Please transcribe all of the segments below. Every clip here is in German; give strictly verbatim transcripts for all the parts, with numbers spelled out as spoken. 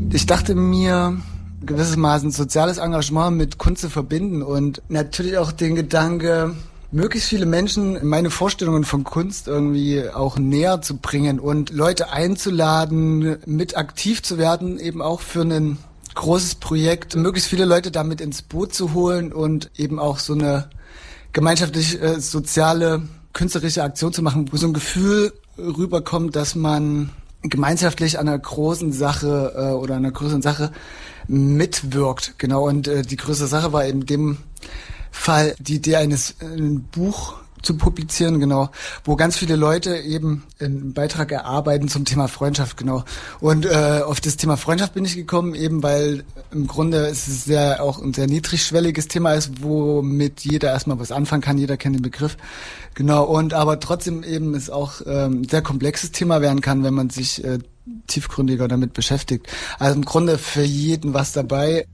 Ich dachte mir, gewissermaßen soziales Engagement mit Kunst zu verbinden und natürlich auch den Gedanke, möglichst viele Menschen meine Vorstellungen von Kunst irgendwie auch näher zu bringen und Leute einzuladen, mit aktiv zu werden, eben auch für ein großes Projekt, möglichst viele Leute damit ins Boot zu holen und eben auch so eine gemeinschaftlich äh, soziale, künstlerische Aktion zu machen, wo so ein Gefühl rüberkommt, dass man gemeinschaftlich an einer großen Sache äh, oder einer größeren Sache mitwirkt. Genau, und äh, die größere Sache war in dem Fall die Idee eines äh, ein Buch zu publizieren, genau, wo ganz viele Leute eben einen Beitrag erarbeiten zum Thema Freundschaft, genau. Und äh, auf das Thema Freundschaft bin ich gekommen, eben weil im Grunde es ist sehr auch ein sehr niedrigschwelliges Thema ist, womit jeder erstmal was anfangen kann, jeder kennt den Begriff, genau. Und aber trotzdem eben es auch ähm, ein sehr komplexes Thema werden kann, wenn man sich äh, tiefgründiger damit beschäftigt. Also im Grunde für jeden was dabei.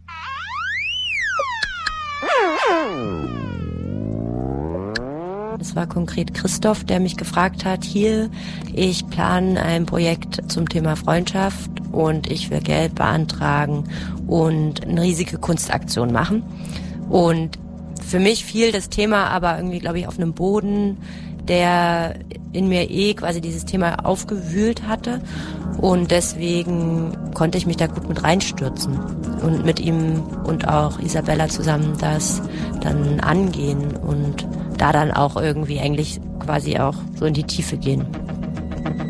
Es war konkret Christoph, der mich gefragt hat, hier, ich plane ein Projekt zum Thema Freundschaft und ich will Geld beantragen und eine riesige Kunstaktion machen. Und für mich fiel das Thema aber irgendwie, glaube ich, auf einem Boden, der in mir eh quasi dieses Thema aufgewühlt hatte. Und deswegen konnte ich mich da gut mit reinstürzen und mit ihm und auch Isabella zusammen das dann angehen und da dann auch irgendwie eigentlich quasi auch so in die Tiefe gehen.